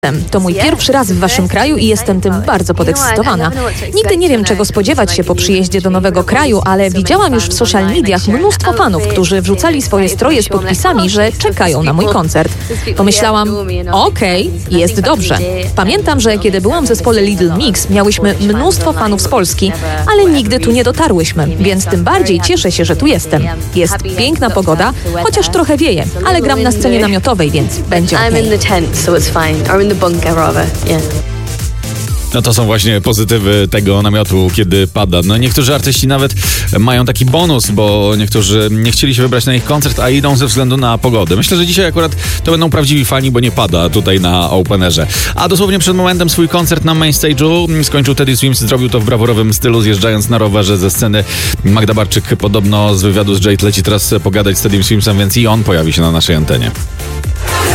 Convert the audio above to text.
To mój pierwszy raz w waszym kraju i jestem tym bardzo podekscytowana. Nigdy nie wiem, czego spodziewać się po przyjeździe do nowego kraju, ale widziałam już w social mediach mnóstwo fanów, którzy wrzucali swoje stroje z podpisami, że czekają na mój koncert. Pomyślałam, okej, jest dobrze. Pamiętam, że kiedy byłam w zespole Little Mix, miałyśmy mnóstwo fanów z Polski, ale nigdy tu nie dotarłyśmy, więc tym bardziej cieszę się, że tu jestem. Jest piękna pogoda, chociaż trochę wieje, ale gram na scenie namiotowej, więc będzie okej. No to są właśnie pozytywy tego namiotu, kiedy pada. No niektórzy artyści nawet mają taki bonus, bo niektórzy nie chcieli się wybrać na ich koncert, a idą ze względu na pogodę. Myślę, że dzisiaj akurat to będą prawdziwi fani, bo nie pada tutaj na Openerze. A dosłownie przed momentem swój koncert na main stage'u skończył Teddy Swims, zrobił to w brawurowym stylu, zjeżdżając na rowerze ze sceny. Magda Barczyk podobno z wywiadu z Jade leci teraz pogadać z Teddym Swimsem, więc i on pojawi się na naszej antenie.